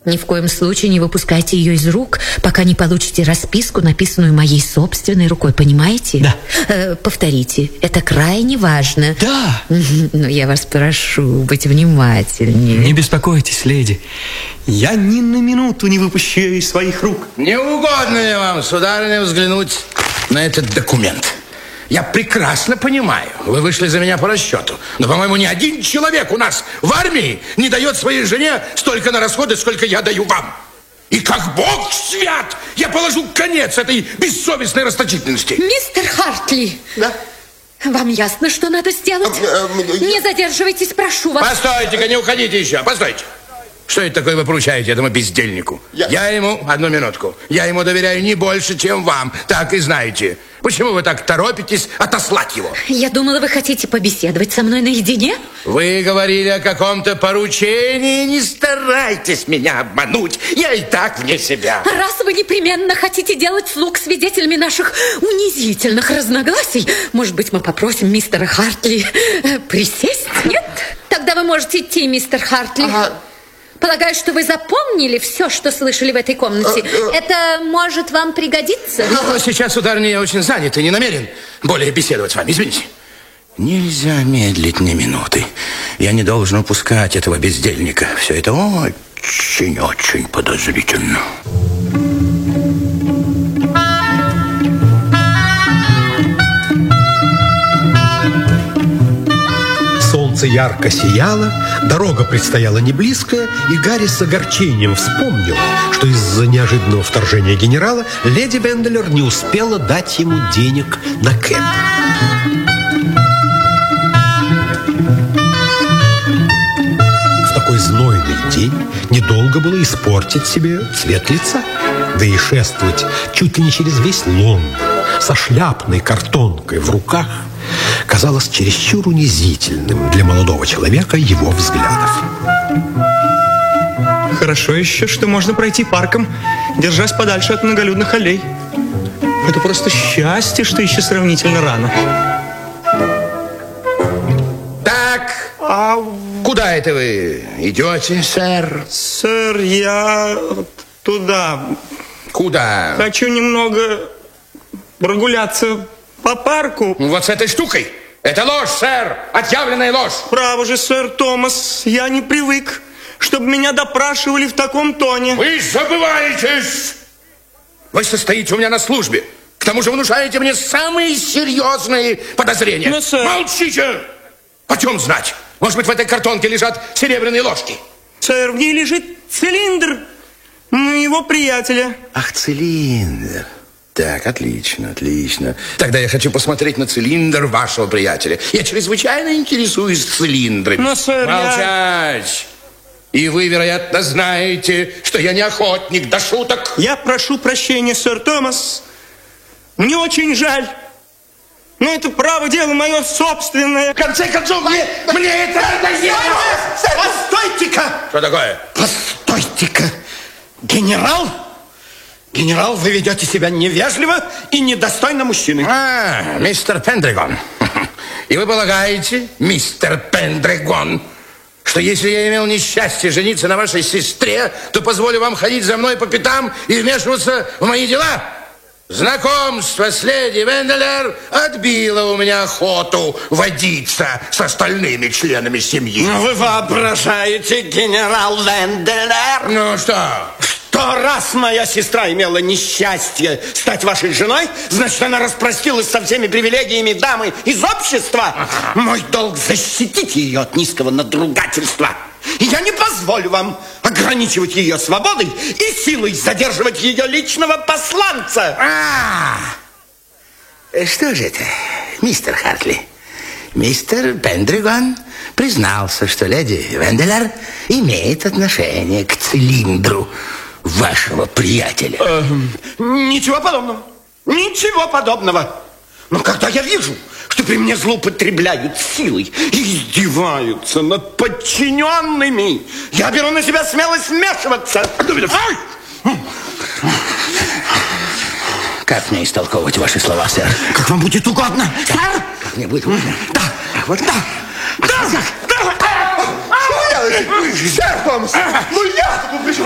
Ни в коем случае не выпускайте ее из рук, пока не получите расписку, написанную моей собственной рукой, понимаете? Да. Повторите, это крайне важно. Да. Но я вас прошу быть внимательнее. Не беспокойтесь, леди. Я ни на минуту не выпущу ее из своих рук. Не угодно ли вам, сударыня, взглянуть на этот документ? Я прекрасно понимаю, вы вышли за меня по расчету. Но, по-моему, ни один человек у нас в армии не дает своей жене столько на расходы, сколько я даю вам. И как Бог свят, я положу конец этой бессовестной расточительности. Мистер Хартли! Да? Вам ясно, что надо сделать? Не задерживайтесь, прошу вас. Постойте-ка, не уходите еще, постойте. Что это такое вы поручаете этому бездельнику? Я ему, одну минутку, я ему доверяю не больше, чем вам, так и знаете. Почему вы так торопитесь отослать его? Я думала, вы хотите побеседовать со мной наедине. Вы говорили о каком-то поручении, не старайтесь меня обмануть, я и так вне себя. Раз вы непременно хотите делать слуг свидетелями наших унизительных разногласий, может быть, мы попросим мистера Хартли присесть? Нет? Тогда вы можете идти, мистер Хартли. Полагаю, что вы запомнили все, что слышали в этой комнате. Это может вам пригодиться? Но сейчас, сударыня, я очень занят и не намерен более беседовать с вами. Извините. Нельзя медлить ни минуты. Я не должен упускать этого бездельника. Все это очень-очень подозрительно. Солнце ярко сияло, дорога предстояла не близкая, и Гарри с огорчением вспомнил, что из-за неожиданного вторжения генерала леди Венделер не успела дать ему денег на кэб. В такой знойный день недолго было испортить себе цвет лица, да и шествовать чуть ли не через весь Лондон со шляпной картонкой в руках казалось чересчур унизительным для молодого человека его взглядов. Хорошо еще, что можно пройти парком, держась подальше от многолюдных аллей. Это просто счастье, что еще сравнительно рано. Так, куда это вы идете, сэр? Сэр, я туда. Куда? Хочу немного прогуляться по парку. Вот с этой штукой. Это ложь, сэр. Отъявленная ложь. Право же, сэр Томас, я не привык, чтобы меня допрашивали в таком тоне. Вы забываетесь. Вы состоите у меня на службе. К тому же внушаете мне самые серьезные подозрения. Но, сэр... Молчите. Почем знать? Может быть, в этой картонке лежат серебряные ложки? Сэр, в ней лежит цилиндр моего приятеля. Ах, цилиндр. Так, отлично, отлично. Тогда я хочу посмотреть на цилиндр вашего приятеля. Я чрезвычайно интересуюсь цилиндрами. Но, сэр, молчать! И вы, вероятно, знаете, что я не охотник до шуток. Я прошу прощения, сэр Томас. Мне очень жаль. Но это право дело мое собственное. В конце концов, мне это надоело. Постойте-ка! Что такое? Постойте-ка! Генерал? Генерал, вы ведете себя невежливо и недостойно мужчины. Мистер Пендригон. И вы полагаете, мистер Пендригон, что если я имел несчастье жениться на вашей сестре, то позволю вам ходить за мной по пятам и вмешиваться в мои дела? Знакомство с леди Венделер отбило у меня охоту водиться с остальными членами семьи. Вы воображаете, генерал Венделер? Ну что? Что раз моя сестра имела несчастье стать вашей женой, значит, она распростилась со всеми привилегиями дамы из общества. Мой долг защитить ее от низкого надругательства. И я не позволю вам ограничивать ее свободой и силой задерживать ее личного посланца. Что же это, мистер Хартли? Мистер Пендригон признался, что леди Венделер имеет отношение к цилиндру вашего приятеля. Ничего подобного. Ничего подобного. Но когда я вижу, что при мне злоупотребляют силой и издеваются над подчиненными, я беру на себя смелость вмешиваться. Как мне истолковывать ваши слова, сэр? Как вам будет угодно, сэр? Как мне будет угодно? Да. Вот да. Да. Сэр Томас, ну я тут пришел.